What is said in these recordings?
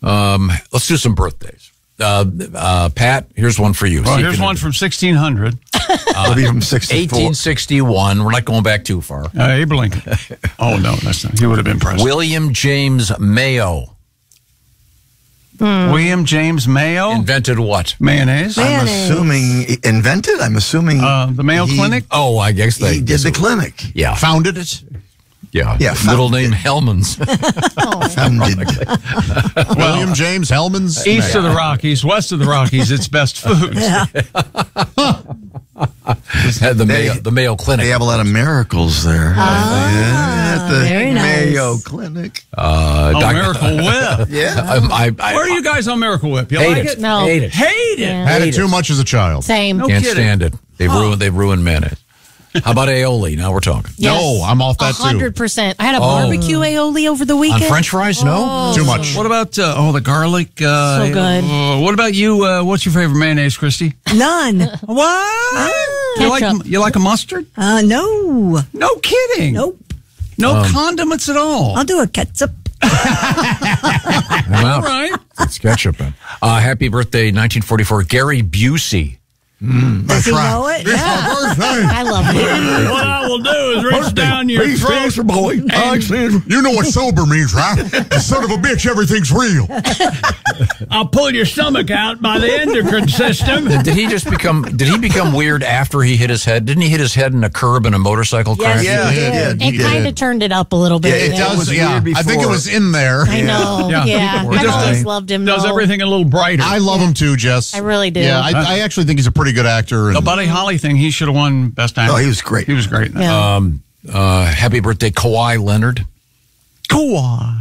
Let's do some birthdays. Pat, here's one for you. Well, here's one from 1600. Maybe from 64. 1861. We're not going back too far. Abe Lincoln. Oh, no, that's not. He would have been president. William James Mayo. William James Mayo? Invented what? Mayonnaise. I'm assuming invented. I'm assuming The Mayo Clinic? Oh, I guess he did the clinic. Yeah. Founded it? Yeah. Yeah, Middle founded name it. Hellman's. Founded. William James Hellman's? East of the Rockies, west of the Rockies, it's best foods. Had the Mayo Clinic. They have a lot of miracles there. At the very nice. Mayo Clinic. Miracle Whip. Yeah. Where are you guys on Miracle Whip? You Hate like it. it? No. Hate it. Hate it. Yeah. Had it too much as a child. Same. No Can't kidding. stand it. They've ruined mayonnaise. How about aioli? Now we're talking. Yes. No, I'm off that too. 100%. I had a barbecue aioli over the On weekend. French fries? No. Too much. What about, the garlic? So good. What about you? What's your favorite mayonnaise, Christy? None. What? Ketchup. You like a mustard? No. No kidding. Nope. No condiments at all. I'll do a ketchup. I'm out. All right. It's ketchup. Happy birthday, 1944, Gary Busey. Does he know it? Yeah. I love it. What I will do is reach down your throat. boy. You know what sober means, right? Son of a bitch, everything's real. I'll pull your stomach out by the endocrine system. Did he become weird after he hit his head? Didn't he hit his head in a curb in a motorcycle crash? Yeah, he did. It kind of turned it up a little bit. Yeah, it Yeah. does. Yeah, weird I think it before. was in there. I know. Yeah. I've always loved him. Does though. everything a little brighter. I love him too, Jess. I really do. Yeah, I actually think he's a pretty good actor. The And Buddy Holly thing, he should have won Best Actor. Oh, he was great. He was great. Yeah. Happy birthday, Kawhi Leonard. Kawhi.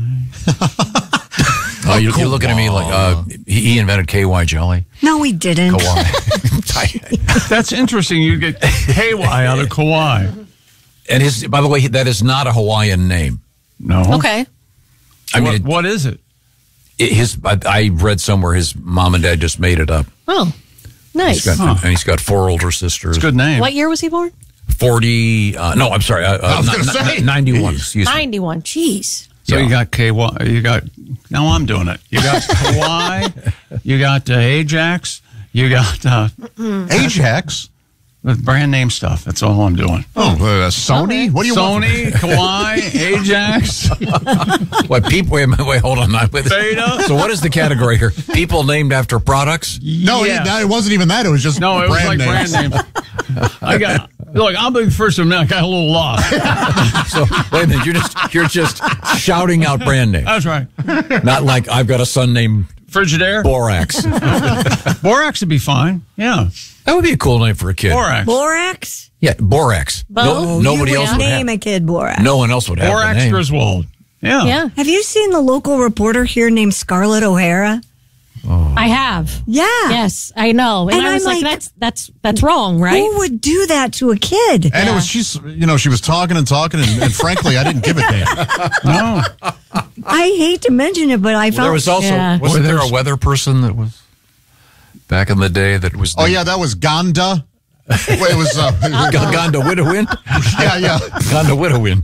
You're looking at me like he invented KY jelly. No, he didn't. Kawhi. That's interesting. You get KY out of Kawhi. And by the way, that is not a Hawaiian name. No. Okay. I mean, What is it? I read somewhere his mom and dad just made it up. Oh, nice. And he's got 4 older sisters. It's a good name. What year was he born? 40. No, I'm sorry. I was gonna say. 91. Excuse me. 91. Jeez. So Yeah. you got KY. You got. Now I'm doing it. You got Kawhi. You got Ajax. You got Ajax. brand name stuff. That's all I'm doing. Oh, Sony? What do you want? Sony, Kawhi, Ajax, What people? Wait, hold on. Beta. So what is the category here? People named after products? No, Yeah. it wasn't even that. It was just No, it was brand like names. brand names. I'll be the first one. I got a little lost. So wait a minute. You're just shouting out brand names. That's right. Not like I've got a son named Frigidaire. Borax. Borax would be fine. Yeah. That would be a cool name for a kid. Borax. Borax? Yeah, Borax. Bo? Nobody You else would would name have. a kid Borax. No one else would have the Borax name. Griswold. Yeah. Yeah. Have you seen the local reporter here named Scarlett O'Hara? I have. Yeah. Yes, I know. And And I was I'm like, like, that's wrong, right? Who would do that to a kid? And it was she was talking, and frankly, I didn't give a damn. No. I hate to mention it, but I felt There was also Yeah. wasn't there a weather person that was back in the day that was Oh yeah, that was Ganda. Wait, it was Ganda Widowin? yeah. Ganda Widowin.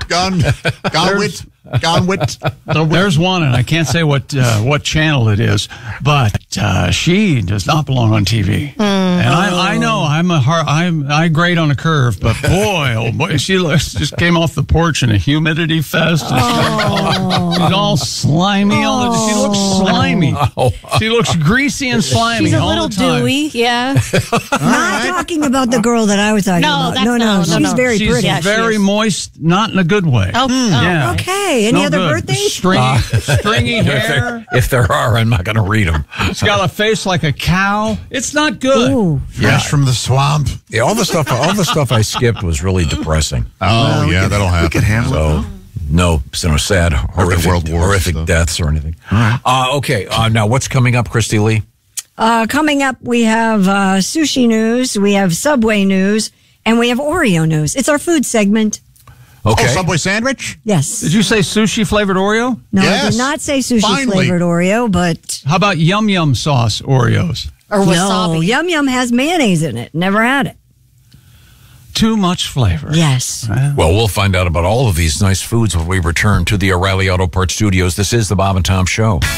Gonwit. There's one, and I can't say what channel it is, but she does not belong on TV. And I know I grade on a curve, but boy, oh boy, she just came off the porch in a humidity fest. And she's all slimy. She looks slimy. She looks greasy and slimy She's a all little the time. dewy. Yeah. not talking about the girl that I was talking No, about. that's No, no, she's no. very She's pretty. Yeah, she very is. moist, not in a good way. Oh, Yeah. Okay. Any No other good. birthdays? Stringy hair. If there are, I'm not going to read them. It's got a face like a cow. It's not good. Ooh. Fresh from the swamp. Yeah, all the stuff I skipped was really depressing. Oh yeah, that'll happen. We could handle it. So no sad, World War horrific stuff. deaths or anything. Okay, now what's coming up, Christy Lee? Coming up, we have sushi news, we have Subway news, and we have Oreo news. It's our food segment. Okay. Oh, Subway sandwich? Yes. Did you say sushi flavored Oreo? No, I Yes. did not say sushi Finally. flavored Oreo, but How about yum yum sauce Oreos? or no, wasabi. Yum Yum has mayonnaise in it. Never had it. Too much flavor. Yes. Well, we'll find out about all of these nice foods when we return to the O'Reilly Auto Parts Studios. This is the Bob and Tom Show.